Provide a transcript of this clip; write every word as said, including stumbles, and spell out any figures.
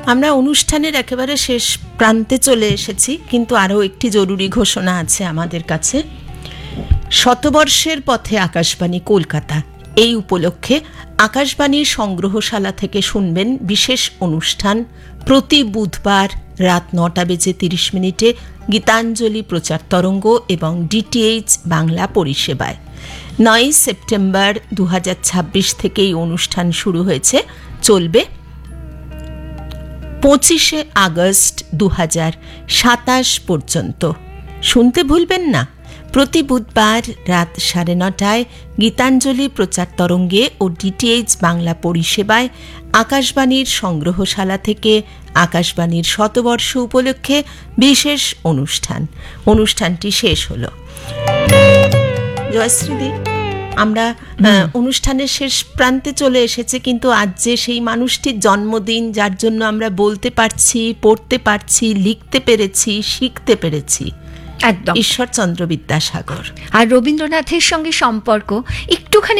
আমরা অনুষ্ঠানের একেবারে শেষ প্রান্তে চলে এসেছি, কিন্তু আরও একটি জরুরি ঘোষণা আছে আমাদের কাছে। শতবর্ষের পথে আকাশবাণী কলকাতা, এই উপলক্ষে আকাশবাণীর সংগ্রহশালা থেকে শুনবেন বিশেষ অনুষ্ঠান। প্রতি বুধবার রাত নটা বেজে তিরিশ মিনিটে গীতাঞ্জলি প্রচার তরঙ্গ এবং ডিটিএইচ বাংলা পরিষেবায়। নয় সেপ্টেম্বর দু হাজার ছাব্বিশ থেকে এই অনুষ্ঠান শুরু হয়েছে, চলবে পঁচিশে আগস্ট দু হাজার সাতাশ পর্যন্ত। শুনতে ভুলবেন না। প্রতি বুধবার রাত সাড়ে নটায় গীতাঞ্জলি প্রচার তরঙ্গে ও ডিটিএইচ বাংলা পরিষেবায় আকাশবাণীর সংগ্রহশালা থেকে আকাশবাণীর শতবর্ষ উপলক্ষে বিশেষ অনুষ্ঠান। অনুষ্ঠানটি শেষ হলো। জয়শ্রীদি, আমরা অনুষ্ঠানের শেষ প্রান্তে চলে এসেছে, কিন্তু আজ যে সেই মানুষটির জন্মদিন, যার জন্য আমরা বলতে পারছি, পড়তে পারছি, লিখতে পেরেছি, শিখতে পেরেছি, একদম, ঈশ্বরচন্দ্র বিদ্যাসাগর। আর রবীন্দ্রনাথের সঙ্গে সম্পর্ক একটুখানি